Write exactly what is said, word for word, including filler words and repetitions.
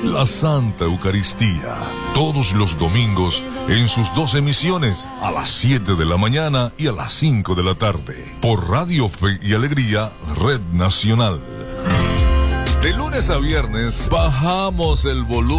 La Santa Eucaristía, todos los domingos en sus dos emisiones, a las siete de la mañana y a las cinco de la tarde, por Radio Fe y Alegría, Red Nacional. De lunes a viernes, bajamos el volumen